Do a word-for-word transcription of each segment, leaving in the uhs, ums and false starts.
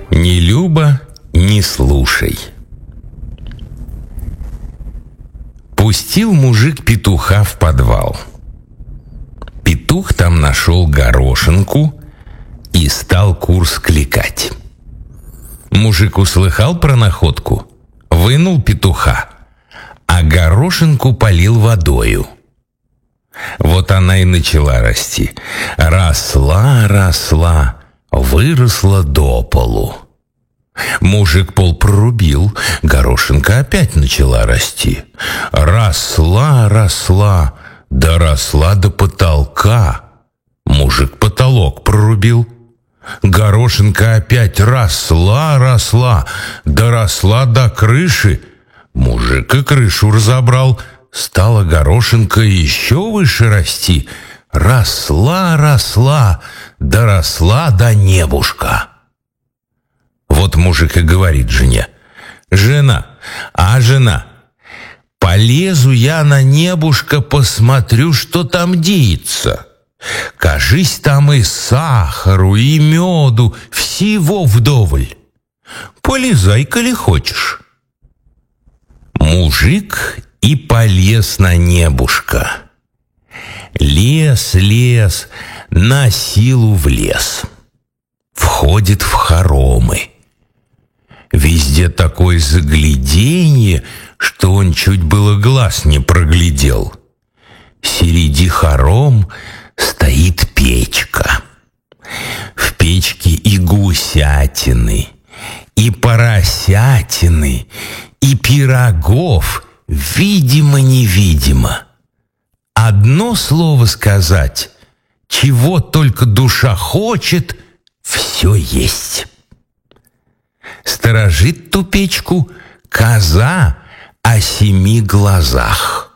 Не люба, не слушай. Пустил мужик петуха в подвал. Петух там нашел горошинку и стал курс кликать. Мужик услыхал про находку, вынул петуха, а горошинку полил водою. Вот она и начала расти. Росла, росла, выросла до полу. Мужик пол прорубил, горошинка опять начала расти. Росла, росла, доросла до потолка. Мужик потолок прорубил. Горошинка опять росла, росла, доросла до крыши. Мужик и крышу разобрал. Стала горошинка еще выше расти. Росла, росла, доросла до небушка. Вот мужик и говорит жене: «Жена, а жена, полезу я на небушка, посмотрю, что там деется. Кажись, там и сахару, и меду, всего вдоволь. Полезай, коли хочешь». Мужик и полез на небушка. Лес, лес, на силу влез. Входит в хоромы. Везде такое загляденье, что он чуть было глаз не проглядел. Среди хором стоит печка. В печке и гусятины, и поросятины, и пирогов, видимо-невидимо. Одно слово сказать, чего только душа хочет, все есть. Сторожит ту печку коза о семи глазах.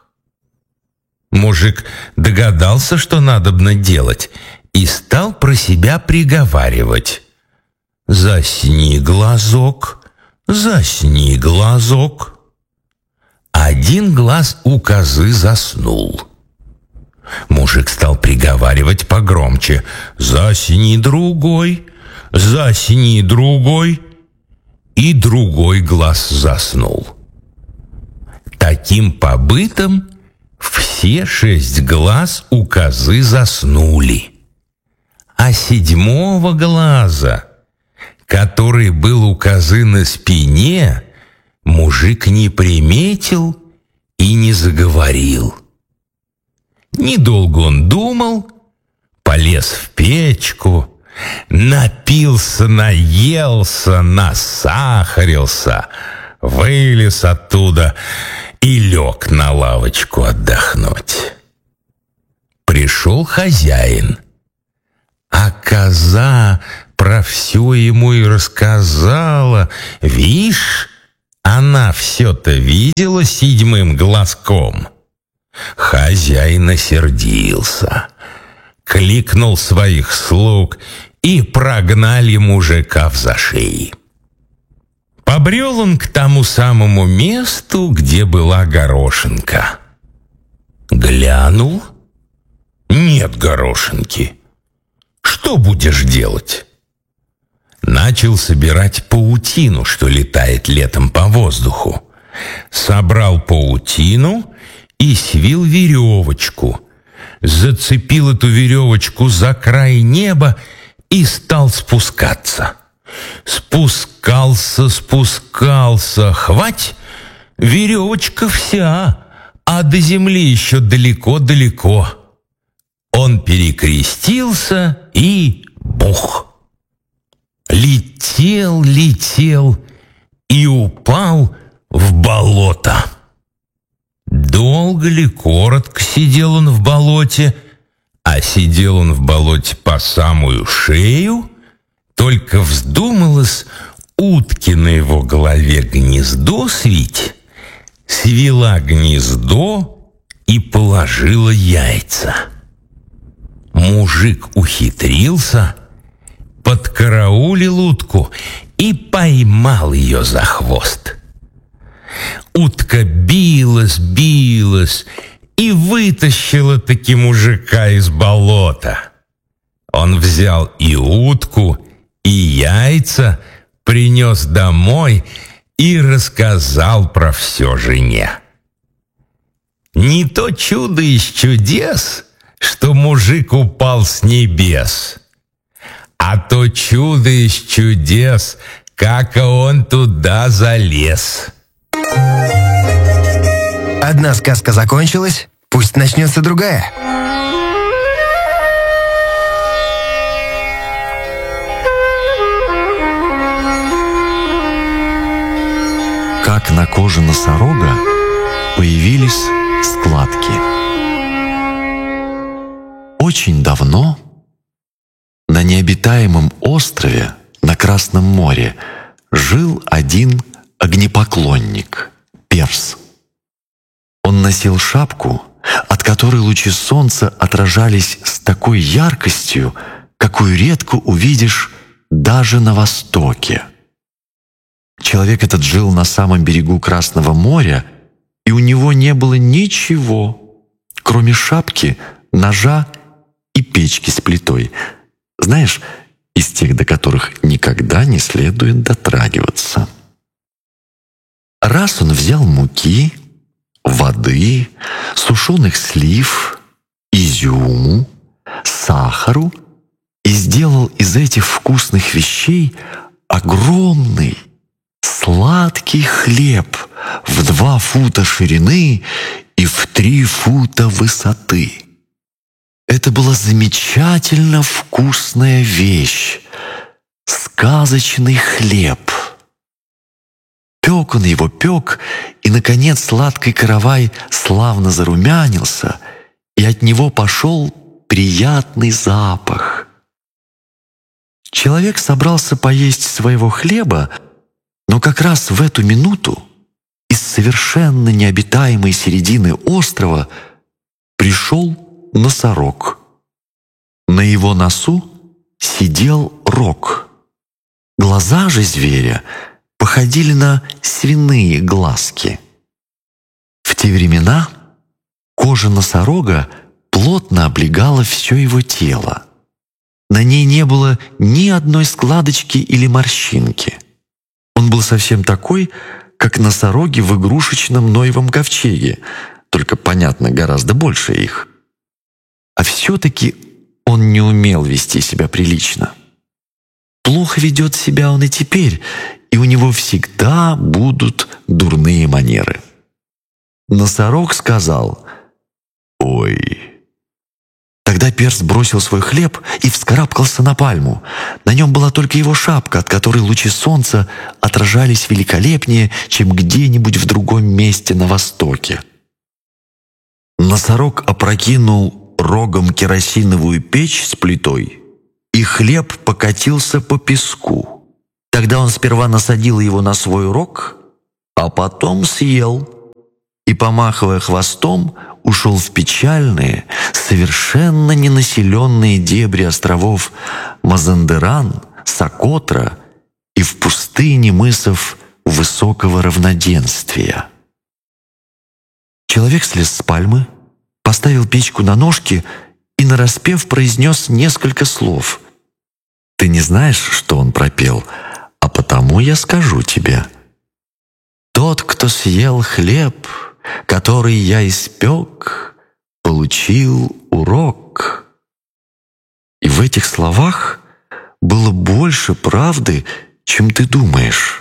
Мужик догадался, что надобно делать, и стал про себя приговаривать: «Засни, глазок, засни, глазок». Один глаз у козы заснул. Мужик стал приговаривать погромче: «Засни, другой, засни, другой». И другой глаз заснул. Таким побытом все шесть глаз у козы заснули. А седьмого глаза, который был у козы на спине, мужик не приметил и не заговорил. Недолго он думал, полез в печку, напился, наелся, насахарился, вылез оттуда и лег на лавочку отдохнуть. Пришел хозяин, а коза про все ему и рассказала. Вишь, она все-то видела седьмым глазком. Хозяин осердился, кликнул своих слуг, и прогнали мужика в зашей. Побрел он к тому самому месту, где была горошинка. Глянул — нет горошинки. Что будешь делать? Начал собирать паутину, что летает летом по воздуху. Собрал паутину и свил веревочку. Зацепил эту веревочку за край неба и стал спускаться. Спускался, спускался, хвать, веревочка вся, а до земли еще далеко-далеко. Он перекрестился и бух! Летел, летел и упал в болото. Долго ли, коротко сидел он в болоте, а сидел он в болоте по самую шею, только вздумалось утке на его голове гнездо свить, свила гнездо и положила яйца. Мужик ухитрился, подкараулил утку и поймал ее за хвост. Утка билась, билась и вытащила таки мужика из болота. Он взял и утку, и яйца, принес домой и рассказал про все жене. Не то чудо из чудес, что мужик упал с небес, а то чудо из чудес, как он туда залез. Одна сказка закончилась, пусть начнется другая. Как на коже носорога появились складки. Очень давно на необитаемом острове на Красном море жил один огнепоклонник — Перс. Он носил шапку, от которой лучи солнца отражались с такой яркостью, какую редко увидишь даже на Востоке. Человек этот жил на самом берегу Красного моря, и у него не было ничего, кроме шапки, ножа и печки с плитой. Знаешь, из тех, до которых никогда не следует дотрагиваться. Раз он взял муки, воды, сушеных слив, изюму, сахару и сделал из этих вкусных вещей огромный сладкий хлеб в два фута ширины и в три фута высоты. Это была замечательно вкусная вещь, сказочный хлеб. Пек он его, пек, и, наконец, сладкий каравай славно зарумянился, и от него пошел приятный запах. Человек собрался поесть своего хлеба, но как раз в эту минуту из совершенно необитаемой середины острова пришел носорог. На его носу сидел рог. Глаза же зверя походили на свиные глазки. В те времена кожа носорога плотно облегала все его тело. На ней не было ни одной складочки или морщинки. Он был совсем такой, как носороги в игрушечном Ноевом ковчеге, только, понятно, гораздо больше их. А все-таки он не умел вести себя прилично. Плохо ведет себя он и теперь, и у него всегда будут дурные манеры. Носорог сказал: «Ой». Тогда Перс бросил свой хлеб и вскарабкался на пальму. На нем была только его шапка, от которой лучи солнца отражались великолепнее, чем где-нибудь в другом месте на востоке. Носорог опрокинул рогом керосиновую печь с плитой, и хлеб покатился по песку. Тогда он сперва насадил его на свой рог, а потом съел и, помахивая хвостом, ушел в печальные, совершенно ненаселенные дебри островов Мазандеран, Сокотра и в пустыне мысов высокого равноденствия. Человек слез с пальмы, поставил печку на ножки и нараспев произнес несколько слов. Ты не знаешь, что он пропел, а потому я скажу тебе. Тот, кто съел хлеб, который я испек, получил урок. И в этих словах было больше правды, чем ты думаешь.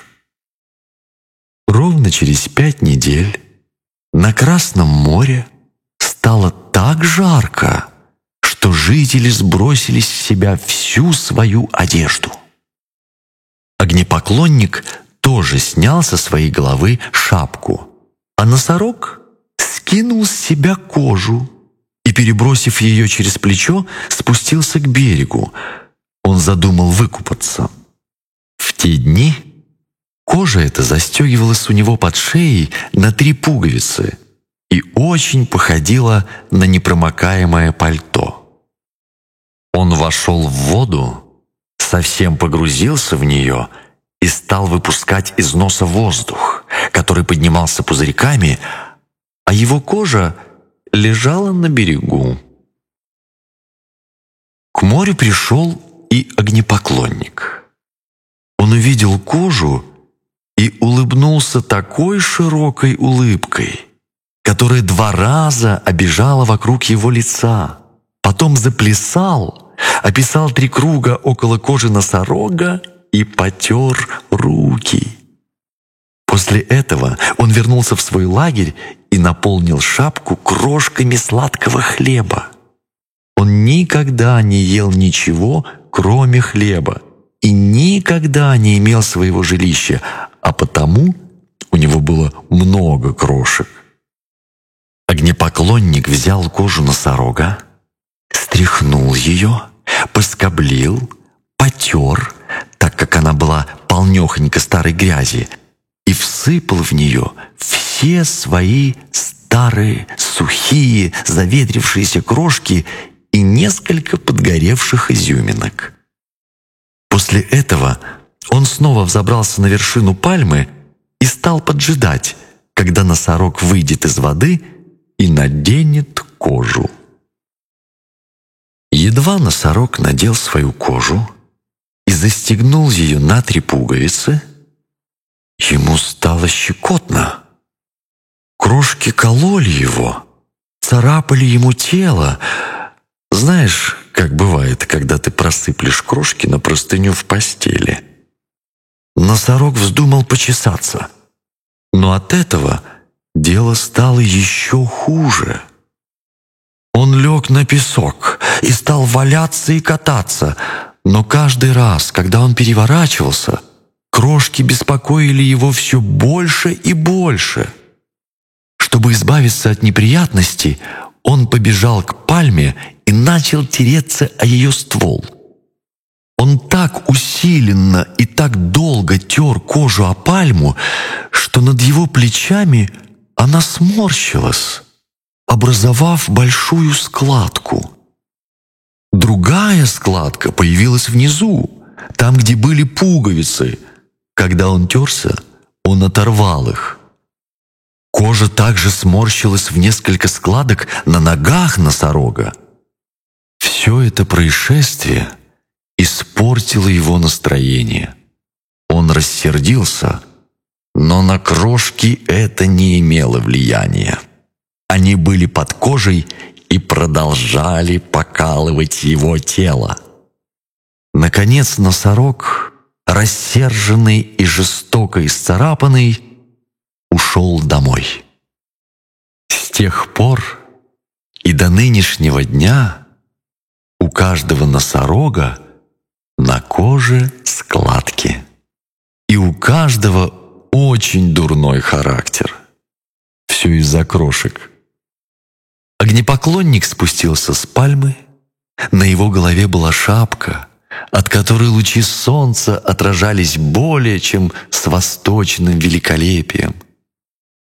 Ровно через пять недель на Красном море стало так жарко, что жители сбросились с себя всю свою одежду. Огнепоклонник тоже снял со своей головы шапку, а носорог скинул с себя кожу и, перебросив ее через плечо, спустился к берегу. Он задумал выкупаться. В те дни кожа эта застегивалась у него под шеей на три пуговицы и очень походила на непромокаемое пальто. Он вошел в воду, совсем погрузился в нее и стал выпускать из носа воздух, который поднимался пузырьками, а его кожа лежала на берегу. К морю пришел и огнепоклонник. Он он увидел кожу и улыбнулся такой широкой улыбкой, которая два раза обежала вокруг его лица. Потом заплясал, описал три круга около кожи носорога и потер руки. После этого он вернулся в свой лагерь и наполнил шапку крошками сладкого хлеба. Он никогда не ел ничего, кроме хлеба, и никогда не имел своего жилища, а потому у него было много крошек. Огнепоклонник взял кожу носорога, стряхнул ее, поскоблил, потер, так как она была полнёхонько старой грязи, и всыпал в нее все свои старые, сухие, заветрившиеся крошки и несколько подгоревших изюминок. После этого он снова взобрался на вершину пальмы и стал поджидать, когда носорог выйдет из воды и наденет кожу. Едва носорог надел свою кожу и застегнул ее на три пуговицы, ему стало щекотно. Крошки кололи его, царапали ему тело. Знаешь, как бывает, когда ты просыплешь крошки на простыню в постели. Носорог вздумал почесаться, но от этого дело стало еще хуже. Он лег на песок и стал валяться и кататься, но каждый раз, когда он переворачивался, крошки беспокоили его все больше и больше. Чтобы избавиться от неприятностей, он побежал к пальме и начал тереться о ее ствол. Он так усиленно и так долго тер кожу о пальму, что над его плечами она сморщилась, образовав большую складку. Другая складка появилась внизу, там, где были пуговицы. Когда он терся, он оторвал их. Кожа также сморщилась в несколько складок на ногах носорога. Все это происшествие испортило его настроение. Он рассердился, но на крошки это не имело влияния. Они были под кожей и продолжали покалывать его тело. Наконец носорог, рассерженный и жестоко исцарапанный, ушел домой. С тех пор и до нынешнего дня у каждого носорога на коже складки, и у каждого очень дурной характер. Все из-за крошек. Огнепоклонник спустился с пальмы, на его голове была шапка, от которой лучи солнца отражались более чем с восточным великолепием.